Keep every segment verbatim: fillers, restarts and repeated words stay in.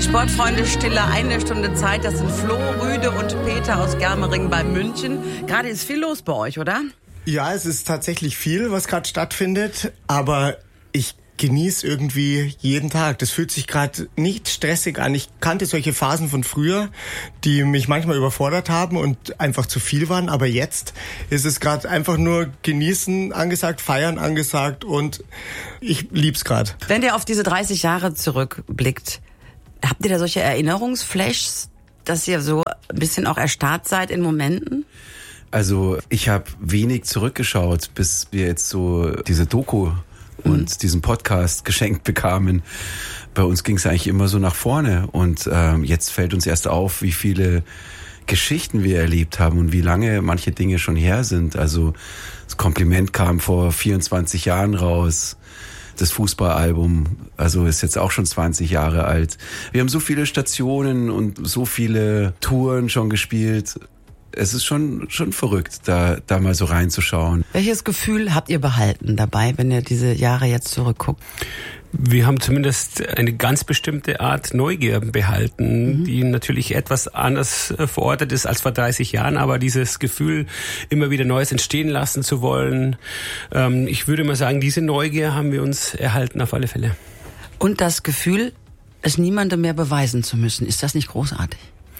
Sportfreunde Stille, eine Stunde Zeit. Das sind Flo, Rüde und Peter aus Germering bei München. Gerade ist viel los bei euch, oder? Ja, es ist tatsächlich viel, was gerade stattfindet. Aber ich genieße irgendwie jeden Tag. Das fühlt sich gerade nicht stressig an. Ich kannte solche Phasen von früher, die mich manchmal überfordert haben und einfach zu viel waren. Aber jetzt ist es gerade einfach nur genießen angesagt, feiern angesagt und ich lieb's gerade. Wenn ihr auf diese dreißig Jahre zurückblickt, habt ihr da solche Erinnerungsflashs, dass ihr so ein bisschen auch erstarrt seid in Momenten? Also ich habe wenig zurückgeschaut, bis wir jetzt so diese Doku und mhm. diesen Podcast geschenkt bekamen. Bei uns ging es eigentlich immer so nach vorne und ähm, jetzt fällt uns erst auf, wie viele Geschichten wir erlebt haben und wie lange manche Dinge schon her sind. Also das Kompliment kam vor vierundzwanzig Jahren raus. Das Fußballalbum, also ist jetzt auch schon zwanzig Jahre alt. Wir haben so viele Stationen und so viele Touren schon gespielt. Es ist schon schon verrückt, da da mal so reinzuschauen. Welches Gefühl habt ihr behalten dabei, wenn ihr diese Jahre jetzt zurückguckt? Wir haben zumindest eine ganz bestimmte Art Neugier behalten, mhm. die natürlich etwas anders verortet ist als vor dreißig Jahren, aber dieses Gefühl, immer wieder Neues entstehen lassen zu wollen, ähm, ich würde mal sagen, diese Neugier haben wir uns erhalten auf alle Fälle. Und das Gefühl, es niemandem mehr beweisen zu müssen, ist das nicht großartig?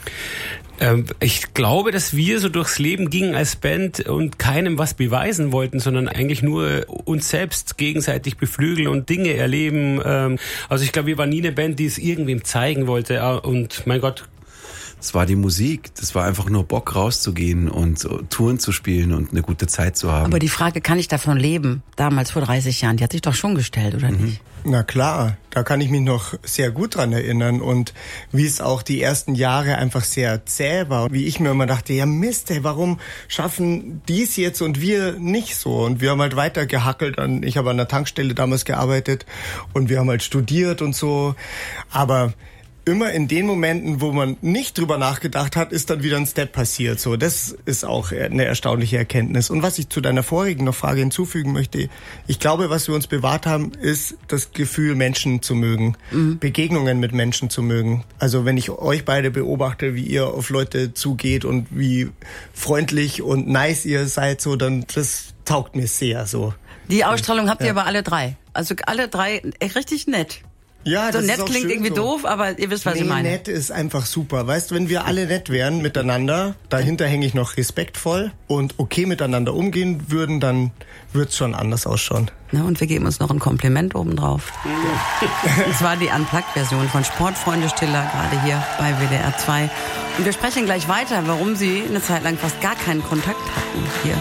Ich glaube, dass wir so durchs Leben gingen als Band und keinem was beweisen wollten, sondern eigentlich nur uns selbst gegenseitig beflügeln und Dinge erleben. Also ich glaube, wir waren nie eine Band, die es irgendwem zeigen wollte. Und mein Gott. Es war die Musik. Das war einfach nur Bock rauszugehen und Touren zu spielen und eine gute Zeit zu haben. Aber die Frage, kann ich davon leben? Damals vor dreißig Jahren, die hat sich doch schon gestellt, oder mhm. nicht? Na klar, da kann ich mich noch sehr gut dran erinnern und wie es auch die ersten Jahre einfach sehr zäh war. Wie ich mir immer dachte, ja Mist, ey, warum schaffen die's jetzt und wir nicht so? Und wir haben halt weiter gehackelt. Ich habe an der Tankstelle damals gearbeitet und wir haben halt studiert und so. Aber immer in den Momenten, wo man nicht drüber nachgedacht hat, ist dann wieder ein Step passiert. So, das ist auch eine erstaunliche Erkenntnis. Und was ich zu deiner vorigen noch Frage hinzufügen möchte, ich glaube, was wir uns bewahrt haben, ist das Gefühl, Menschen zu mögen, mhm. Begegnungen mit Menschen zu mögen. Also wenn ich euch beide beobachte, wie ihr auf Leute zugeht und wie freundlich und nice ihr seid, so, dann das taugt mir sehr so. Die Ausstrahlung habt ihr ja. aber alle drei. Also alle drei richtig nett. Ja, so das nett ist auch klingt irgendwie so. Doof, aber ihr wisst, was nee, ich meine. Nett ist einfach super. Weißt du, wenn wir alle nett wären miteinander, dahinter hänge ich noch respektvoll und okay miteinander umgehen würden, dann wird's schon anders ausschauen. Na, und wir geben uns noch ein Kompliment obendrauf. Ja. Das war die Unplugged-Version von Sportfreunde Stille, gerade hier bei W D R zwei. Und wir sprechen gleich weiter, warum sie eine Zeit lang fast gar keinen Kontakt hatten hier